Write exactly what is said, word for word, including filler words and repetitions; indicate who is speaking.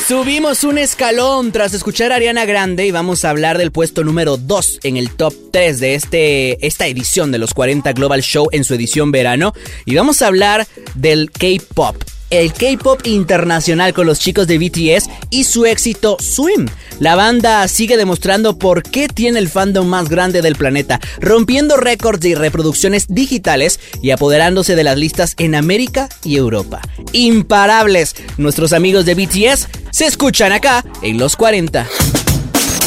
Speaker 1: Subimos un escalón tras escuchar a Ariana Grande y vamos a hablar del puesto número dos en el top tres de este, esta edición de los cuarenta Global Show en su edición verano. Y vamos a hablar del K-Pop. El K-Pop internacional con los chicos de B T S y su éxito Swim. La banda sigue demostrando por qué tiene el fandom más grande del planeta, rompiendo récords de reproducciones digitales y apoderándose de las listas en América y Europa. Imparables, nuestros amigos de B T S se escuchan acá en los cuarenta.